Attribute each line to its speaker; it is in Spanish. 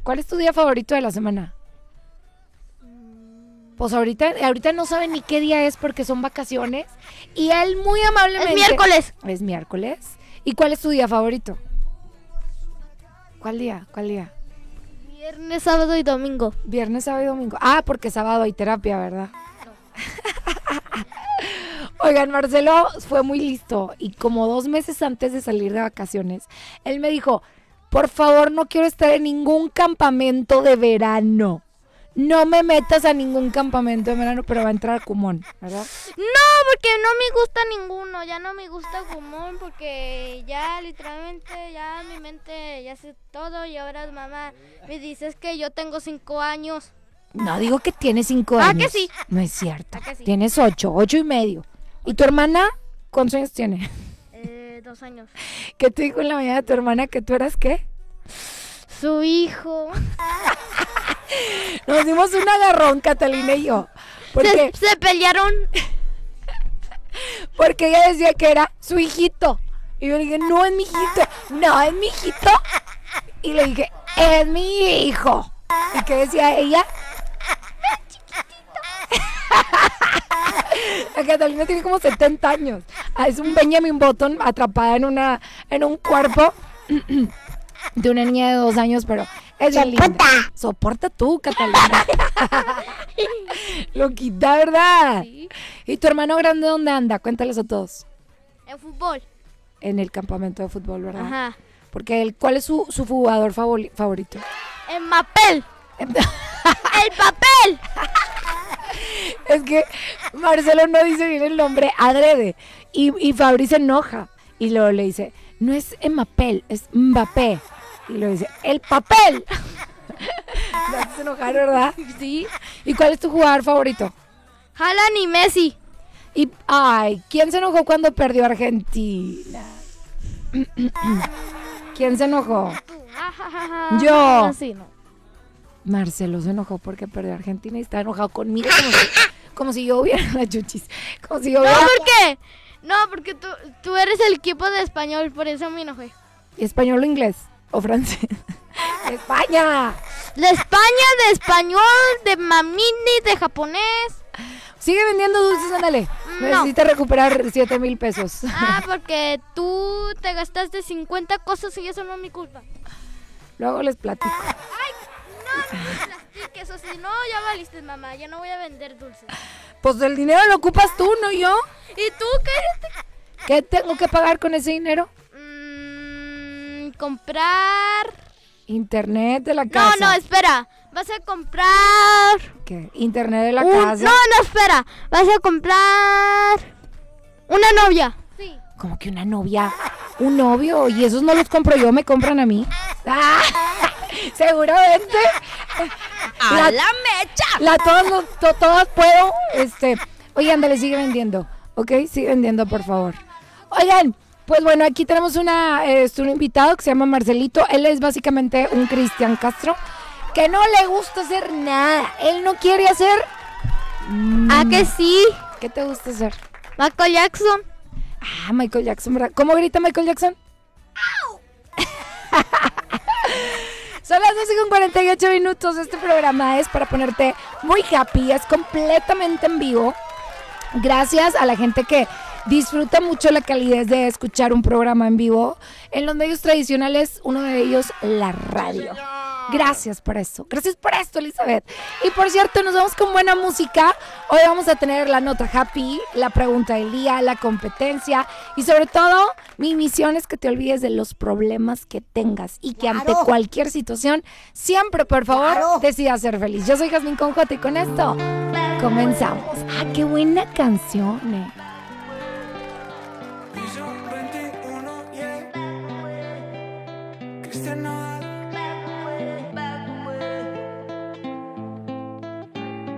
Speaker 1: ¿Cuál es tu día favorito de la semana? Pues ahorita no saben ni qué día es porque son vacaciones. Y él muy amablemente...
Speaker 2: Es miércoles.
Speaker 1: Es miércoles. ¿Y cuál es tu día favorito? ¿Cuál día?
Speaker 2: Viernes, sábado y domingo.
Speaker 1: Viernes, sábado y domingo. Ah, porque sábado hay terapia, ¿verdad? Oigan, Marcelo fue muy listo y como 2 meses antes de salir de vacaciones, él me dijo, por favor, no quiero estar en ningún campamento de verano. No me metas a ningún campamento de verano, pero va a entrar a Kumon, ¿verdad?
Speaker 2: No, porque no me gusta ninguno. Ya no me gusta Kumon porque ya literalmente ya mi mente ya sé todo. Y ahora mamá me dice que yo tengo 5 años.
Speaker 1: No, digo que tienes 5 años.
Speaker 2: Ah, que sí.
Speaker 1: No es cierto.
Speaker 2: Ah, que sí.
Speaker 1: Tienes 8 y medio. ¿Y tu hermana cuántos años tiene?
Speaker 2: 2 años.
Speaker 1: ¿Qué te dijo en la mañana tu hermana que tú eras qué?
Speaker 2: Su hijo.
Speaker 1: Nos dimos un agarrón, Catalina y yo. Porque
Speaker 2: Se pelearon.
Speaker 1: Porque ella decía que era su hijito. Y yo le dije, no es mi hijito. No es mi hijito. Y le dije, es mi hijo. ¿Y qué decía ella? La Catalina tiene como 70 años. Es un Benjamin Button atrapada en un cuerpo de una niña de 2 años, pero es bien linda. Soporta tú, Catalina. Loquita, ¿verdad?
Speaker 2: Sí.
Speaker 1: ¿Y tu hermano grande dónde anda? Cuéntales a todos.
Speaker 2: En fútbol.
Speaker 1: En el campamento de fútbol, ¿verdad?
Speaker 2: Ajá.
Speaker 1: Porque ¿cuál es su jugador favorito?
Speaker 2: En papel. ¡El papel!
Speaker 1: Es que Marcelo no dice bien el nombre adrede. Y Fabri se enoja. Y luego le dice, no es Mbappé, es Mbappé. Y luego dice, ¡el papel! Me haces enojar, ¿verdad?
Speaker 2: Sí.
Speaker 1: ¿Y cuál es tu jugador favorito?
Speaker 2: Haaland y Messi.
Speaker 1: Y, ¿quién se enojó cuando perdió Argentina? ¿Quién se enojó? Yo.
Speaker 2: Sí, no.
Speaker 1: Marcelo se enojó porque perdió Argentina y está enojado conmigo como si yo hubiera la chuchis. Como si yo
Speaker 2: No,
Speaker 1: hubiera...
Speaker 2: ¿por qué? No, porque tú eres el equipo de español, por eso me enojé.
Speaker 1: ¿Español o inglés? ¿O francés? ¡España!
Speaker 2: De España, de español, de mamini, de japonés.
Speaker 1: Sigue vendiendo dulces, ándale.
Speaker 2: No.
Speaker 1: Necesita recuperar 7,000 pesos.
Speaker 2: Porque tú te gastaste 50 cosas y eso no es mi culpa.
Speaker 1: Luego les platico.
Speaker 2: No me plastiques, o si no, ya valiste, mamá. Ya no voy a vender dulces.
Speaker 1: Pues el dinero lo ocupas tú, no yo.
Speaker 2: ¿Y tú qué?
Speaker 1: ¿Qué tengo que pagar con ese dinero?
Speaker 2: Comprar...
Speaker 1: Internet de la casa.
Speaker 2: No, espera. Vas a comprar...
Speaker 1: ¿Qué? Internet de la casa.
Speaker 2: No, espera. Vas a comprar... una novia. Sí.
Speaker 1: ¿Cómo que una novia? ¿Un novio? ¿Y esos no los compro yo? ¿Me compran a mí? ¡Ah! Seguramente.
Speaker 2: ¡A la mecha!
Speaker 1: Todas puedo. Oye, ándale, sigue vendiendo. ¿Ok? Sigue vendiendo, por favor. Oigan, pues bueno, aquí tenemos un invitado que se llama Marcelito. Él es básicamente un Cristian Castro que no le gusta hacer nada. Él no quiere hacer...
Speaker 2: ¿Ah, que sí?
Speaker 1: ¿Qué te gusta hacer?
Speaker 2: Michael Jackson.
Speaker 1: Michael Jackson, ¿verdad? ¿Cómo grita Michael Jackson? ¡Au! Son las 12:48. Este programa es para ponerte muy happy. Es completamente en vivo. Gracias a la gente que disfruta mucho la calidez de escuchar un programa en vivo. En los medios tradicionales, uno de ellos, la radio. Gracias por eso. Gracias por esto, Elizabeth. Y por cierto, nos vamos con buena música. Hoy vamos a tener la nota happy, la pregunta del día, la competencia. Y sobre todo, mi misión es que te olvides de los problemas que tengas. Y que ante cualquier situación, siempre, por favor, decidas ser feliz. Yo soy Jazmín con J y con esto comenzamos. ¡Qué buena canción!